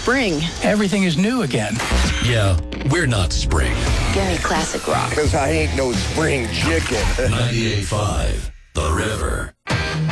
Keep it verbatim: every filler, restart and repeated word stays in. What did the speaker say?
spring. Everything is new again. Yeah, we're not spring. Give me classic rock. Because I ain't no spring chicken. ninety-eight point five, The River.